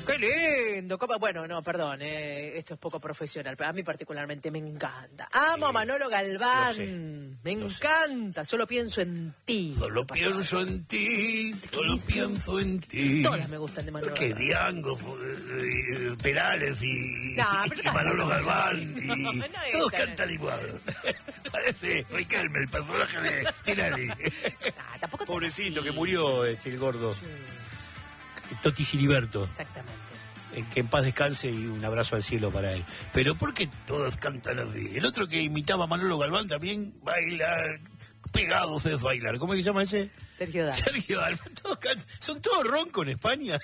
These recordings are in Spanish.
¡Qué lindo! Bueno, no, perdón, esto es poco profesional, pero a mí particularmente me encanta. Amo a Manolo Galván, me encanta, solo pienso en ti. Solo pienso en ti, solo pienso en ti. Todas me gustan de Manolo Porque Galván. Diango, Perales y Manolo Galván, y todos cantan igual. Parece Riquelme, el personaje de Tinelli. Tampoco pobrecito que murió el gordo. Totti Siliberto. Exactamente. Que en paz descanse y un abrazo al cielo para él. Pero ¿por qué todos cantan así? El otro que imitaba a Manolo Galván también baila, pegados es bailar. ¿Cómo se llama ese? Sergio Dalma. Sergio Dalma. Son todos roncos en España.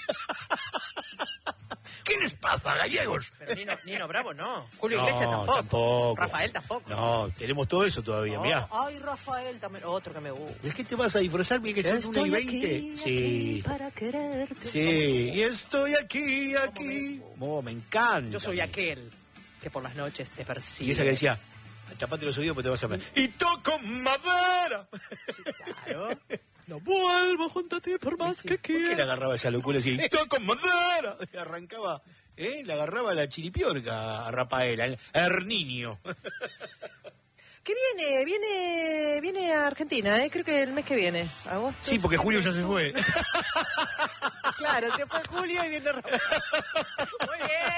¿Qué les pasa, gallegos? Pero Nino Bravo no. Julio Iglesias tampoco. Rafael tampoco. No, tenemos todo eso todavía, mirá. Ay, Rafael también. Otro que me gusta. ¿De qué te vas a disfrazar? Que son 1:20. Sí. Para quererte. Sí, y estoy aquí. Me encanta. Yo soy aquel que por las noches te persigue. Y esa que decía, tapate los oídos porque te vas a ver. Y toco madera. Sí, claro. No vuelvo junto a ti por más que quiera. ¿Por qué le agarraba esa locura así? ¡Toco madera! Arrancaba, le agarraba la chiripiorca a Rafaela, el Herninio. Que viene a Argentina, creo que el mes que viene, agosto. Sí, porque Julio ya se fue. Claro, se fue Julio y viene Rafael. Muy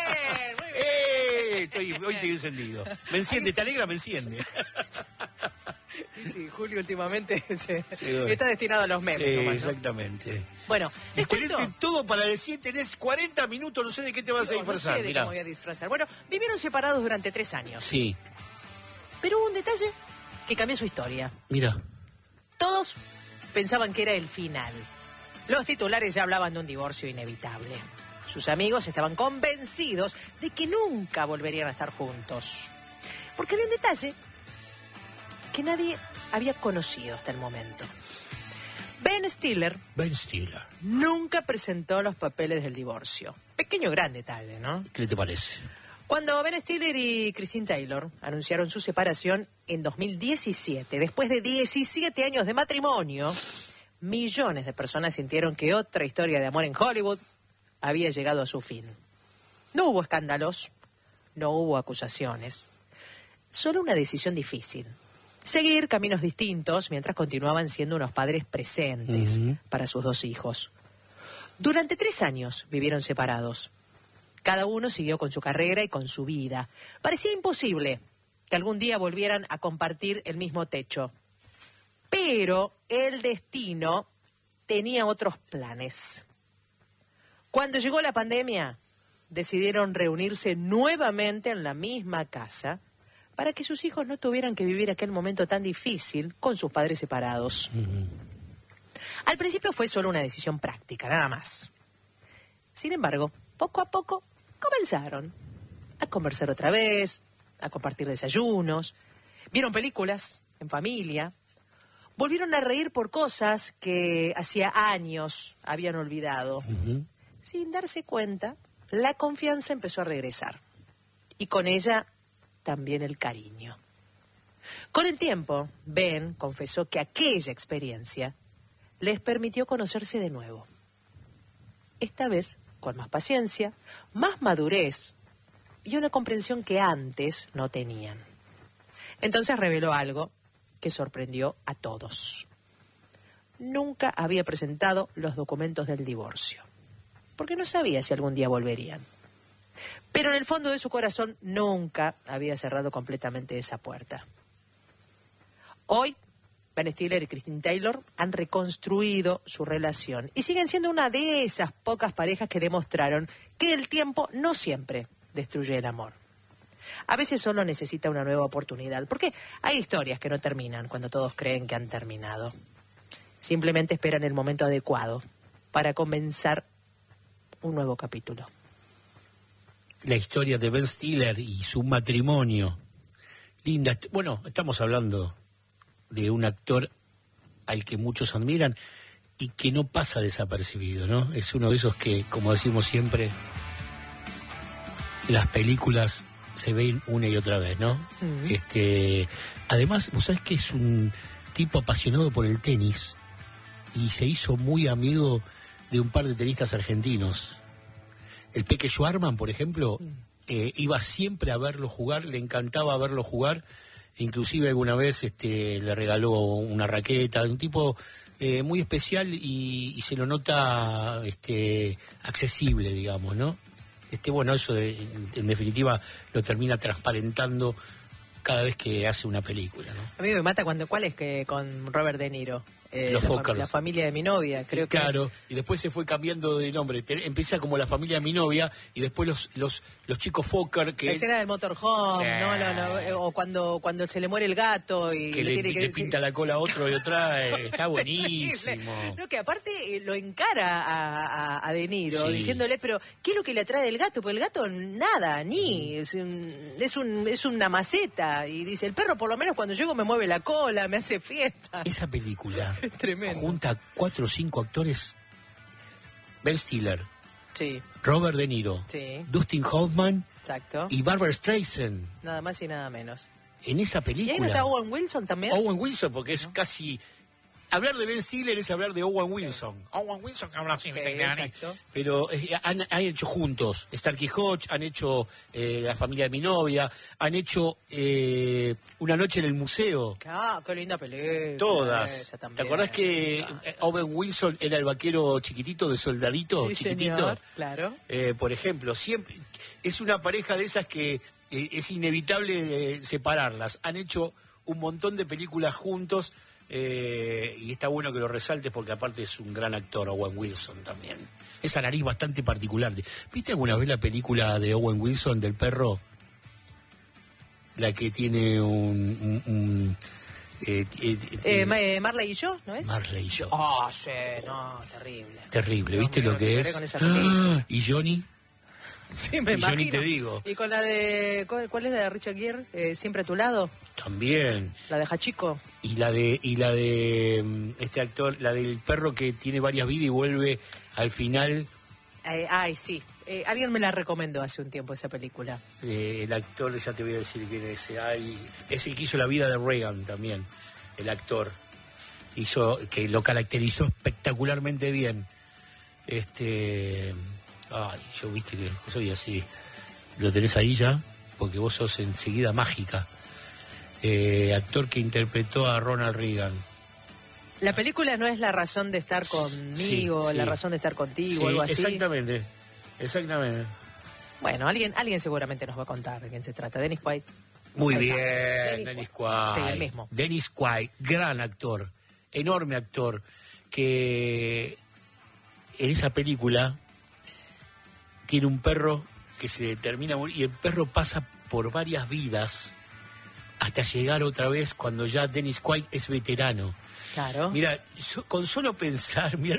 bien. Hoy estoy encendido. Me enciende, te alegra, me enciende. Sí, Julio últimamente está destinado a los memes. Sí, nomás, ¿no? Exactamente. Bueno, les cuento. Todo para decir, tenés 40 minutos, no sé de qué te vas a disfrazar. No sé de qué me voy a disfrazar. Bueno, vivieron separados durante 3 años. Sí. Pero hubo un detalle que cambió su historia. Mira. Todos pensaban que era el final. Los titulares ya hablaban de un divorcio inevitable. Sus amigos estaban convencidos de que nunca volverían a estar juntos. Porque había un detalle que nadie había conocido hasta el momento. Ben Stiller nunca presentó los papeles del divorcio. Pequeño gran detalle, ¿no? ¿Qué te parece? Cuando Ben Stiller y Christine Taylor anunciaron su separación en 2017, después de 17 años de matrimonio, millones de personas sintieron que otra historia de amor en Hollywood había llegado a su fin. No hubo escándalos, no hubo acusaciones, solo una decisión difícil. Seguir caminos distintos mientras continuaban siendo unos padres presentes para sus 2 hijos. Durante 3 años vivieron separados. Cada uno siguió con su carrera y con su vida. Parecía imposible que algún día volvieran a compartir el mismo techo. Pero el destino tenía otros planes. Cuando llegó la pandemia, decidieron reunirse nuevamente en la misma casa para que sus hijos no tuvieran que vivir aquel momento tan difícil con sus padres separados. Al principio fue solo una decisión práctica, nada más. Sin embargo, poco a poco comenzaron a conversar otra vez, a compartir desayunos, vieron películas en familia, volvieron a reír por cosas que hacía años habían olvidado. Sin darse cuenta, la confianza empezó a regresar. Y con ella también el cariño. Con el tiempo, Ben confesó que aquella experiencia les permitió conocerse de nuevo. Esta vez con más paciencia, más madurez y una comprensión que antes no tenían. Entonces reveló algo que sorprendió a todos. Nunca había presentado los documentos del divorcio, porque no sabía si algún día volverían. Pero en el fondo de su corazón nunca había cerrado completamente esa puerta. Hoy, Ben Stiller y Christine Taylor han reconstruido su relación y siguen siendo una de esas pocas parejas que demostraron que el tiempo no siempre destruye el amor. A veces solo necesita una nueva oportunidad, porque hay historias que no terminan cuando todos creen que han terminado. Simplemente esperan el momento adecuado para comenzar un nuevo capítulo. La historia de Ben Stiller y su matrimonio. Linda. Bueno, estamos hablando de un actor al que muchos admiran y que no pasa desapercibido, ¿no? Es uno de esos que, como decimos siempre, las películas se ven una y otra vez, ¿no? Además, vos sabés que es un tipo apasionado por el tenis y se hizo muy amigo de un par de tenistas argentinos. el Peque Schwarman, por ejemplo, iba siempre a verlo jugar, le encantaba verlo jugar, inclusive alguna vez le regaló una raqueta, un tipo muy especial y se lo nota accesible, digamos, ¿no? Bueno, eso en definitiva lo termina transparentando cada vez que hace una película, ¿no? A mí me mata ¿cuál es que con Robert De Niro? La familia de mi novia, creo que claro, y después se fue cambiando de nombre. Empieza como La familia de mi novia y después los chicos Fokker que... La escena del motorhome, sí. ¿no? O cuando se le muere el gato y que le pinta la cola a otro y otra, está buenísimo. No, que aparte lo encara a De Niro, sí, diciéndole, pero ¿qué es lo que le atrae del gato? Porque el gato nada, es una maceta. Y dice, el perro por lo menos cuando llego me mueve la cola, me hace fiesta. Esa película... Tremendo. Junta 4 o 5 actores: Ben Stiller, sí, Robert De Niro, sí, Dustin Hoffman, exacto, y Barbra Streisand. Nada más y nada menos. En esa película. ¿Y ahí no está Owen Wilson también? Owen Wilson, porque es casi... Hablar de Ben Stiller es hablar de Owen Wilson. Sí. Owen Wilson habla así, exacto. Pero han hecho juntos Starkey Hodge, han hecho La familia de mi novia, han hecho Una noche en el museo. Ah, qué linda película. Todas. ¿Te acordás que Owen Wilson era el vaquero chiquitito, de soldadito, sí, chiquitito? Señor, claro. Por ejemplo, siempre es una pareja de esas que es inevitable separarlas. Han hecho un montón de películas juntos. Y está bueno que lo resaltes porque aparte es un gran actor, Owen Wilson también. Esa nariz bastante particular. ¿Viste alguna vez la película de Owen Wilson del perro? La que tiene Marley y yo, ¿no es? Marley y yo. Sí, no, terrible. Terrible, ¿viste lo que es? ¿Y Johnny? Sí, me imagino. Yo ni te digo. ¿Y con la de... ¿Cuál es la de Richard Gere? ¿Siempre a tu lado? También. La de Hachiko. Y la de este actor, la del perro que tiene varias vidas y vuelve al final. Sí. Alguien me la recomendó hace un tiempo esa película. El actor, ya te voy a decir quién es. Es el que hizo la vida de Reagan también. El actor. Que lo caracterizó espectacularmente bien. Yo viste que soy así. ¿Lo tenés ahí ya? Porque vos sos enseguida mágica. Actor que interpretó a Ronald Reagan. La película no es La razón de estar conmigo, sí. La razón de estar contigo, algo así. Exactamente. Bueno, alguien seguramente nos va a contar de quién se trata. Dennis Quaid. Muy bien, Dennis Quaid. Sí, el mismo. Dennis Quaid, gran actor, enorme actor, que en esa película tiene un perro que se termina y el perro pasa por varias vidas hasta llegar otra vez cuando ya Dennis Quaid es veterano. Claro. Mira, con solo pensar, me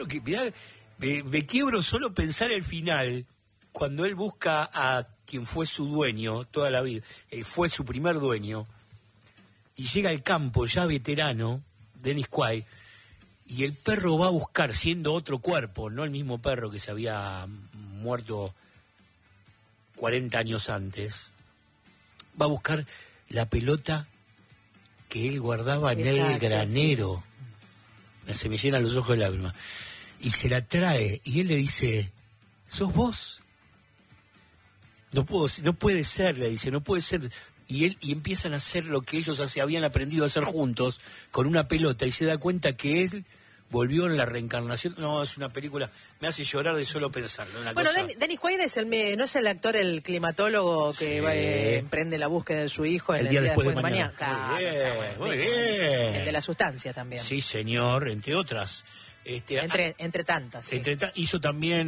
quiebro solo pensar el final, cuando él busca a quien fue su dueño toda la vida, fue su primer dueño, y llega al campo ya veterano, Dennis Quaid, y el perro va a buscar, siendo otro cuerpo, no el mismo perro que se había muerto 40 años antes, va a buscar la pelota que él guardaba en el granero. Sí. Se me llenan los ojos de lágrimas. Y se la trae, y él le dice, ¿sos vos? No puede ser, le dice, no puede ser. Y empiezan a hacer lo que ellos habían aprendido a hacer juntos, con una pelota, y se da cuenta que él volvió en la reencarnación. No, es una película, me hace llorar de solo pensarlo. Bueno, Dennis Quaid no es el actor, el climatólogo que emprende la búsqueda de su hijo el día después de mañana. Muy bien. El de la sustancia también. Sí, señor, entre otras. Entre tantas. Sí. Hizo también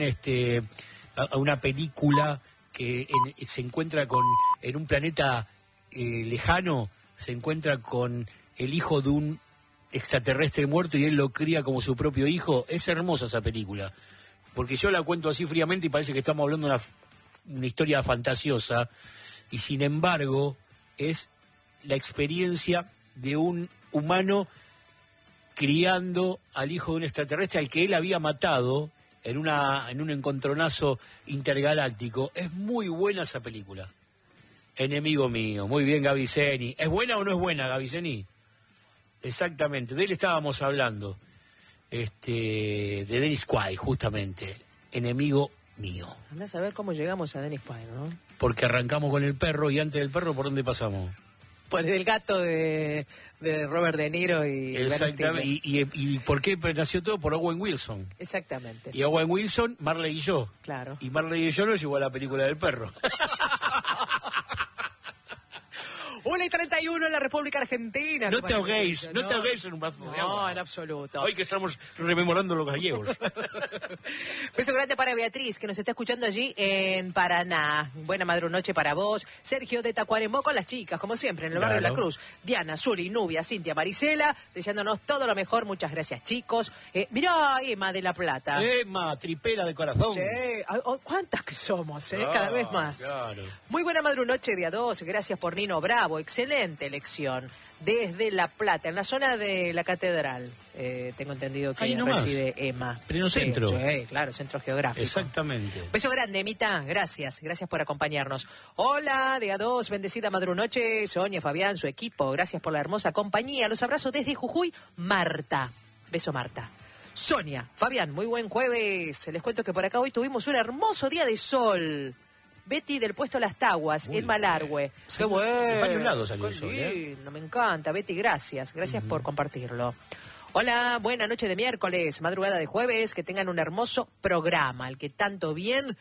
una película que se encuentra en un planeta lejano, se encuentra con el hijo de un extraterrestre muerto y él lo cría como su propio hijo. Es hermosa esa película, porque yo la cuento así fríamente y parece que estamos hablando de una historia fantasiosa, y sin embargo es la experiencia de un humano criando al hijo de un extraterrestre al que él había matado en un encontronazo intergaláctico. Es muy buena esa película. Enemigo mío. Muy bien, Gaviceni. ¿Es buena o no es buena, Gaviceni? Exactamente, de él estábamos hablando, de Dennis Quaid, justamente, Enemigo mío. Andás a ver cómo llegamos a Dennis Quaid, ¿no? Porque arrancamos con el perro y antes del perro, ¿por dónde pasamos? Por el gato de Robert De Niro y exactamente. ¿Y por qué nació todo? Por Owen Wilson. Exactamente. Y Owen Wilson, Marley y yo. Claro. Y Marley y yo nos llevó a la película del perro. 1:31 en la República Argentina. No te ahoguéis, no te ahoguéis en un vaso de agua. No, en absoluto. Hoy que estamos rememorando los gallegos. Beso grande para Beatriz, que nos está escuchando allí en Paraná. Buena madrunoche para vos. Sergio de Tacuarembó con las chicas, como siempre, en el barrio de La Cruz. Diana, Suri, Nubia, Cintia, Marisela, deseándonos todo lo mejor. Muchas gracias, chicos. Mirá, Emma de La Plata. Emma, tripera de corazón. Sí. ¿Cuántas que somos, cada vez más? Claro. Muy buena madrunoche, día 2. Gracias por Nino Bravo. Excelente elección. Desde La Plata, en la zona de la Catedral. Tengo entendido que reside Emma. Pleno centro. Sí, claro, centro geográfico. Exactamente. Beso grande, Emita. Gracias por acompañarnos. Hola, día 2, bendecida madrunoche. Sonia, Fabián, su equipo. Gracias por la hermosa compañía. Los abrazo desde Jujuy. Marta. Beso, Marta. Sonia, Fabián, muy buen jueves. Les cuento que por acá hoy tuvimos un hermoso día de sol. Betty del puesto Las Taguas, en Malargüe. Sí, ¡Qué bueno! De varios lados salió el sol, lindo, me encanta. Betty, gracias. Gracias por compartirlo. Hola, buena noche de miércoles, madrugada de jueves. Que tengan un hermoso programa, el que tanto bien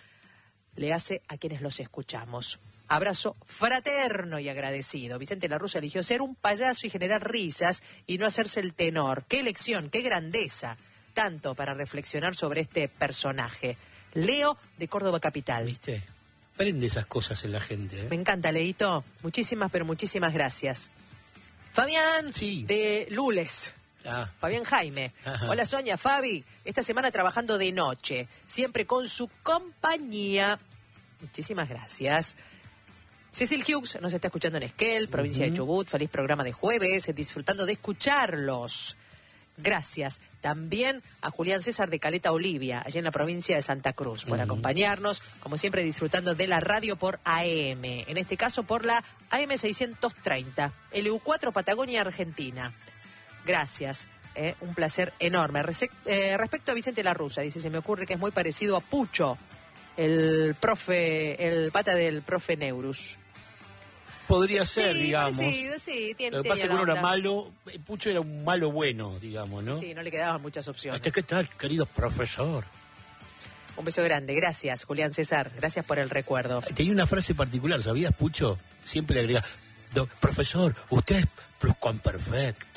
le hace a quienes los escuchamos. Abrazo fraterno y agradecido. Vicente Larruza eligió ser un payaso y generar risas y no hacerse el tenor. ¡Qué elección, qué grandeza! Tanto para reflexionar sobre este personaje. Leo, de Córdoba Capital. ¿Viste? Prende esas cosas en la gente. Me encanta, Leito. Muchísimas, pero muchísimas gracias. Fabián, de Lules. Fabián Jaime. Ajá. Hola, Sonia, Fabi. Esta semana trabajando de noche, siempre con su compañía. Muchísimas gracias. Cecil Hughes nos está escuchando en Esquel, provincia de Chubut. Feliz programa de jueves, disfrutando de escucharlos. Gracias también a Julián César de Caleta Olivia, allá en la provincia de Santa Cruz, por acompañarnos, como siempre disfrutando de la radio por AM, en este caso por la AM 630, LU4 Patagonia, Argentina. Gracias, un placer enorme. Respecto a Vicente Larruza, dice, se me ocurre que es muy parecido a Pucho, el pata del profe Neurus. Podría ser, digamos. Sí, lo que pasa es que uno era malo, Pucho era un malo bueno, digamos, ¿no? Sí, no le quedaban muchas opciones. ¿Qué tal, querido profesor? Un beso grande, gracias, Julián César, gracias por el recuerdo. Tenía una frase particular, ¿sabías, Pucho? Siempre le agregaba, profesor, usted es pluscuamperfecto.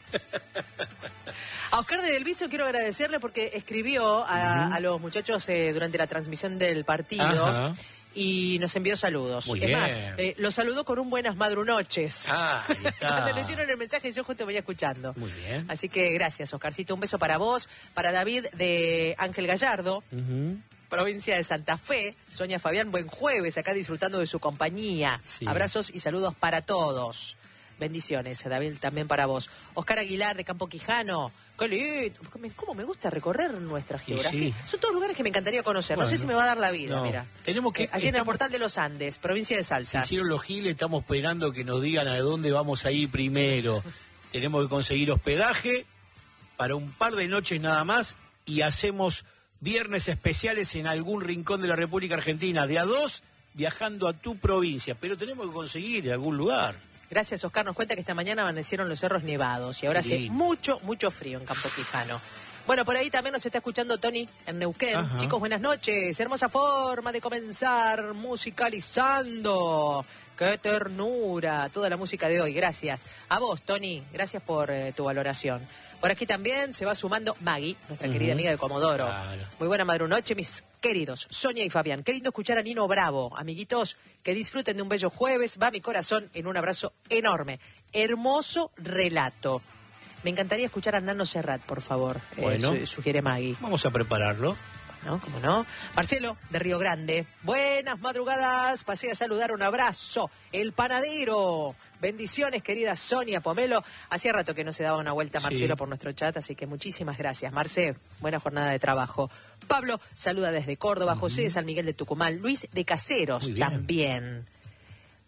A Oscar de Del Viso quiero agradecerle porque escribió a los muchachos durante la transmisión del partido. Ajá. Y nos envió saludos. Muy es bien. Más, los saludó con un buenas madrunoches. Ahí está. Cuando le hicieron el mensaje yo justo voy escuchando. Muy bien. Así que gracias, Oscarcito. Un beso para vos, para David de Ángel Gallardo, provincia de Santa Fe. Sonia, Fabián, buen jueves, acá disfrutando de su compañía. Sí. Abrazos y saludos para todos. Bendiciones, David, también para vos. Oscar Aguilar de Campo Quijano. ¡Qué lindo! ¿Cómo me gusta recorrer nuestra geografía? Sí. Son todos lugares que me encantaría conocer. Bueno, no sé si me va a dar la vida, mira. Tenemos que... allí en el Portal de los Andes, provincia de Salta. Se hicieron los giles, estamos esperando que nos digan a dónde vamos a ir primero. Tenemos que conseguir hospedaje para un par de noches nada más y hacemos viernes especiales en algún rincón de la República Argentina. De a 2, viajando a tu provincia. Pero tenemos que conseguir algún lugar. Gracias, Oscar. Nos cuenta que esta mañana amanecieron los cerros nevados y ahora hace mucho frío en Campo Quijano. Bueno, por ahí también nos está escuchando Tony en Neuquén. Ajá. Chicos, buenas noches. Hermosa forma de comenzar musicalizando. ¡Qué ternura! Toda la música de hoy. Gracias. A vos, Tony. Gracias por tu valoración. Por aquí también se va sumando Maggie, nuestra querida amiga de Comodoro. Claro. Muy buena madrunoche, mis queridos Sonia y Fabián. Qué lindo escuchar a Nino Bravo. Amiguitos, que disfruten de un bello jueves. Va mi corazón en un abrazo enorme. Hermoso relato. Me encantaría escuchar a Nano Serrat, por favor. Bueno, sugiere Maggie. Vamos a prepararlo. ¿No? ¿Cómo no? Marcelo, de Río Grande. Buenas madrugadas. Pasé a saludar, un abrazo. El panadero. Bendiciones, querida Sonia Pomelo. Hacía rato que no se daba una vuelta Marcelo por nuestro chat, así que muchísimas gracias. Marce, buena jornada de trabajo. Pablo, saluda desde Córdoba. José de San Miguel de Tucumán. Luis de Caseros también.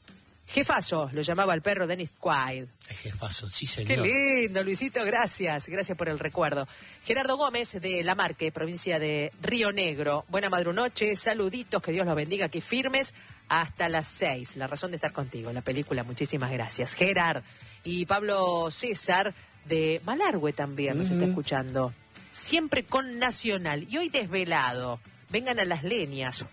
Jefazo, lo llamaba el perro Dennis Quaid. Jefazo, sí, señor. Qué lindo, Luisito, gracias. Gracias por el recuerdo. Gerardo Gómez, de La Marque, provincia de Río Negro. Buena madrunoche, saluditos, que Dios los bendiga, aquí firmes hasta las 6. La razón de estar contigo, la película, muchísimas gracias. Gerard y Pablo César, de Malargüe también, nos está escuchando. Siempre con Nacional. Y hoy desvelado. Vengan a las leñas.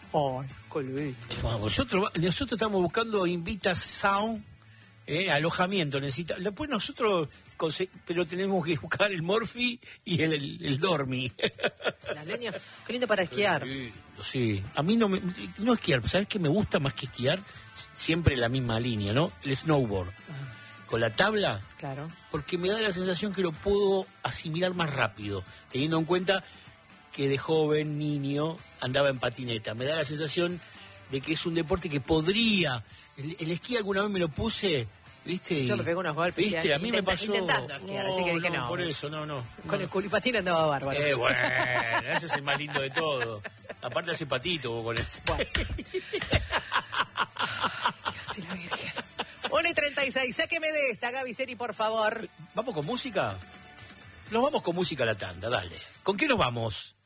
Nosotros estamos buscando invitación, alojamiento. Después nosotros, pero tenemos que buscar el Morphy y el Dormi. Las leñas, qué lindo para esquiar. Sí, a mí no esquiar, ¿sabes qué me gusta más que esquiar? Siempre la misma línea, ¿no? El snowboard. Con la tabla, claro, porque me da la sensación que lo puedo asimilar más rápido, teniendo en cuenta que de joven, niño, andaba en patineta. Me da la sensación de que es un deporte que podría... El esquí alguna vez me lo puse, ¿viste? Yo me pego unos golpes. ¿Viste? A mí me pasó... Intentando esquiar, así que dije no. Por eso, no. Con el culipatín andaba bárbaro. Bueno, ese es el más lindo de todo. Aparte hace patito con ese. Bueno. Dios y la Virgen. 1:36, sáqueme de esta, Gaby Seri, por favor. ¿Vamos con música? Nos vamos con música a la tanda, dale. ¿Con qué nos vamos?